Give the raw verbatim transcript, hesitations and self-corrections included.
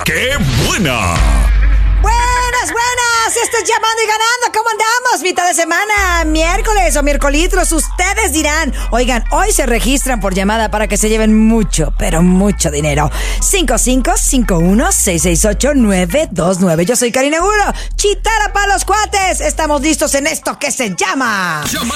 ¡Qué buena! Buenas, buenas, esto es Llamando y Ganando. ¿Cómo andamos? Mitad de semana, miércoles o miércolitros, ustedes dirán. Oigan, hoy se registran por llamada para que se lleven mucho, pero mucho dinero. cinco cinco cinco uno seis seis ocho nueve dos nueve. Yo soy Karina Guro, chitara para los cuates. Estamos listos en esto que se llama...